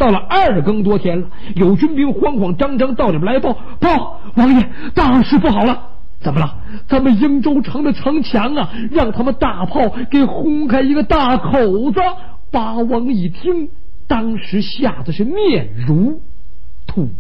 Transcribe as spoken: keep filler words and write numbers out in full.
到了二更多天了，有军兵慌慌张张到这边来报：报，王爷，大事不好了！怎么了？咱们英州城的城墙啊，让他们大炮给轰开一个大口子。八王一听，当时吓得是面如土